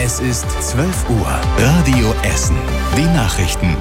Es ist 12 Uhr. Radio Essen. Die Nachrichten.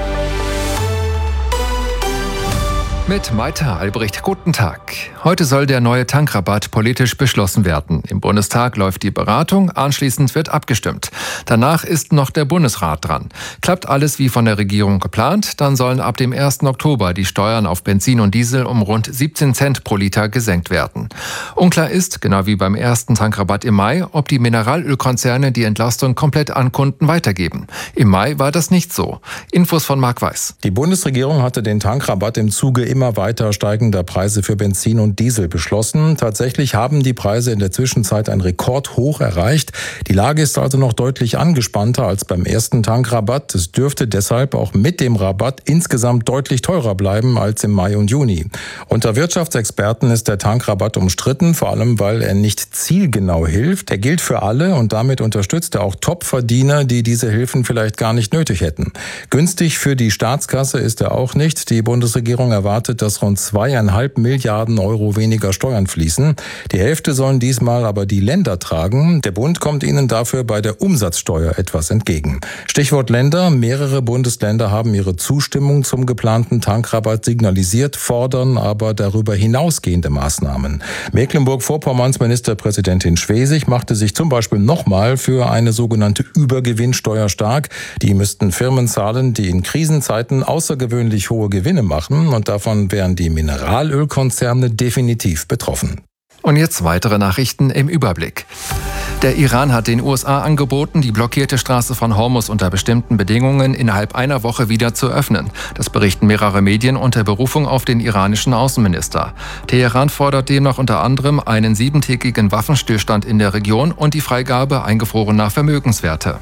Mit Maita Albrecht, guten Tag. Heute soll der neue Tankrabatt politisch beschlossen werden. Im Bundestag läuft die Beratung, anschließend wird abgestimmt. Danach ist noch der Bundesrat dran. Klappt alles wie von der Regierung geplant, dann sollen ab dem 1. Oktober die Steuern auf Benzin und Diesel um rund 17 Cent pro Liter gesenkt werden. Unklar ist, genau wie beim ersten Tankrabatt im Mai, ob die Mineralölkonzerne die Entlastung komplett an Kunden weitergeben. Im Mai war das nicht so. Infos von Marc Weiß. Die Bundesregierung hatte den Tankrabatt im Zuge immer weiter steigender Preise für Benzin und Diesel beschlossen. Tatsächlich haben die Preise in der Zwischenzeit ein Rekordhoch erreicht. Die Lage ist also noch deutlich angespannter als beim ersten Tankrabatt. Es dürfte deshalb auch mit dem Rabatt insgesamt deutlich teurer bleiben als im Mai und Juni. Unter Wirtschaftsexperten ist der Tankrabatt umstritten, vor allem weil er nicht zielgenau hilft. Er gilt für alle und damit unterstützt er auch Topverdiener, die diese Hilfen vielleicht gar nicht nötig hätten. Günstig für die Staatskasse ist er auch nicht. Die Bundesregierung erwartet, dass rund 2,5 Milliarden Euro weniger Steuern fließen. Die Hälfte sollen diesmal aber die Länder tragen. Der Bund kommt ihnen dafür bei der Umsatzsteuer etwas entgegen. Stichwort Länder. Mehrere Bundesländer haben ihre Zustimmung zum geplanten Tankrabatt signalisiert, fordern aber darüber hinausgehende Maßnahmen. Mecklenburg-Vorpommerns Ministerpräsidentin Schwesig machte sich zum Beispiel nochmal für eine sogenannte Übergewinnsteuer stark. Die müssten Firmen zahlen, die in Krisenzeiten außergewöhnlich hohe Gewinne machen, und davon wären die Mineralölkonzerne definitiv betroffen. Und jetzt weitere Nachrichten im Überblick. Der Iran hat den USA angeboten, die blockierte Straße von Hormuz unter bestimmten Bedingungen innerhalb einer Woche wieder zu öffnen. Das berichten mehrere Medien unter Berufung auf den iranischen Außenminister. Teheran fordert demnach unter anderem einen 7-tägigen Waffenstillstand in der Region und die Freigabe eingefrorener Vermögenswerte.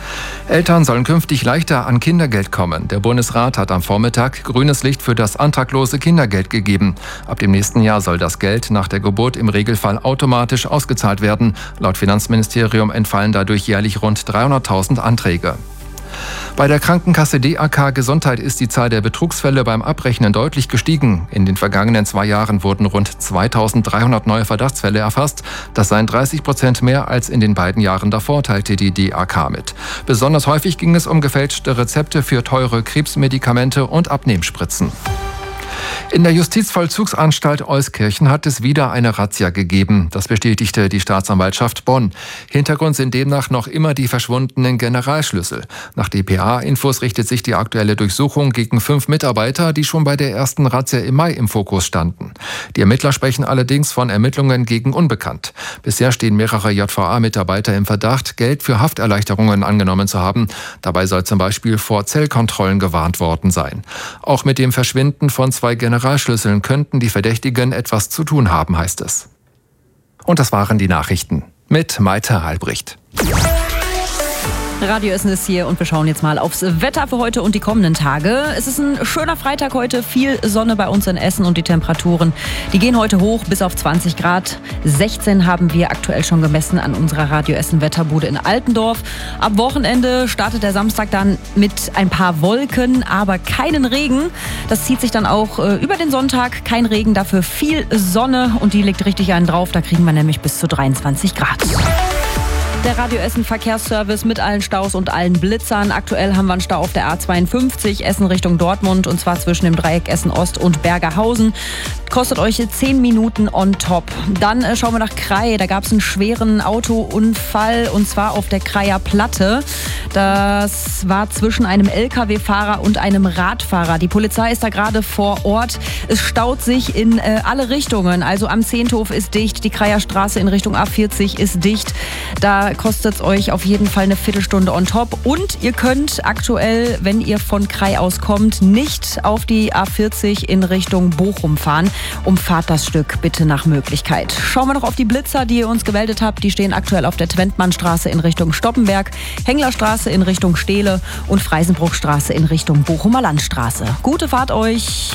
Eltern sollen künftig leichter an Kindergeld kommen. Der Bundesrat hat am Vormittag grünes Licht für das antraglose Kindergeld gegeben. Ab dem nächsten Jahr soll das Geld nach der Geburt im Regelfall automatisch ausgezahlt werden. Laut Finanzministerium entfallen dadurch jährlich rund 300.000 Anträge. Bei der Krankenkasse DAK Gesundheit ist die Zahl der Betrugsfälle beim Abrechnen deutlich gestiegen. In den vergangenen 2 Jahren wurden rund 2.300 neue Verdachtsfälle erfasst. Das seien 30% mehr als in den beiden Jahren davor, teilte die DAK mit. Besonders häufig ging es um gefälschte Rezepte für teure Krebsmedikamente und Abnehmspritzen. In der Justizvollzugsanstalt Euskirchen hat es wieder eine Razzia gegeben. Das bestätigte die Staatsanwaltschaft Bonn. Hintergrund sind demnach noch immer die verschwundenen Generalschlüssel. Nach dpa-Infos richtet sich die aktuelle Durchsuchung gegen 5 Mitarbeiter, die schon bei der ersten Razzia im Mai im Fokus standen. Die Ermittler sprechen allerdings von Ermittlungen gegen Unbekannt. Bisher stehen mehrere JVA-Mitarbeiter im Verdacht, Geld für Hafterleichterungen angenommen zu haben. Dabei soll zum Beispiel vor Zellkontrollen gewarnt worden sein. Auch mit dem Verschwinden von 2 Generalschlüsseln könnten die Verdächtigen etwas zu tun haben, heißt es. Und das waren die Nachrichten mit Maita Albrecht. Radio Essen ist hier und wir schauen jetzt mal aufs Wetter für heute und die kommenden Tage. Es ist ein schöner Freitag heute, viel Sonne bei uns in Essen und die Temperaturen, die gehen heute hoch bis auf 20 Grad. 16 haben wir aktuell schon gemessen an unserer Radio Essen Wetterbude in Altendorf. Ab Wochenende startet der Samstag dann mit ein paar Wolken, aber keinen Regen. Das zieht sich dann auch über den Sonntag. Kein Regen, dafür viel Sonne und die liegt richtig einen drauf. Da kriegen wir nämlich bis zu 23 Grad. Der Radio Essen Verkehrsservice mit allen Staus und allen Blitzern. Aktuell haben wir einen Stau auf der A52 Essen Richtung Dortmund und zwar zwischen dem Dreieck Essen Ost und Bergerhausen. Kostet euch 10 Minuten on top. Dann schauen wir nach Krai. Da gab es einen schweren Autounfall und zwar auf der Kraier Platte. Das war zwischen einem LKW-Fahrer und einem Radfahrer. Die Polizei ist da gerade vor Ort. Es staut sich in alle Richtungen. Also am Zehnthof ist dicht, die Kraier Straße in Richtung A40 ist dicht. Da kostet es euch auf jeden Fall eine Viertelstunde on top. Und ihr könnt aktuell, wenn ihr von Krai aus kommt, nicht auf die A40 in Richtung Bochum fahren. Umfahrt das Stück bitte nach Möglichkeit. Schauen wir noch auf die Blitzer, die ihr uns gemeldet habt. Die stehen aktuell auf der Twentmannstraße in Richtung Stoppenberg, Henglerstraße in Richtung Steele und Freisenbruchstraße in Richtung Bochumer Landstraße. Gute Fahrt euch!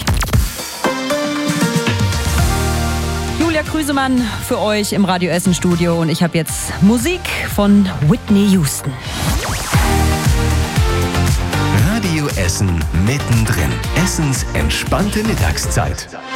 Julia Krüsemann für euch im Radio Essen Studio und ich habe jetzt Musik von Whitney Houston. Radio Essen mittendrin. Essens entspannte Mittagszeit.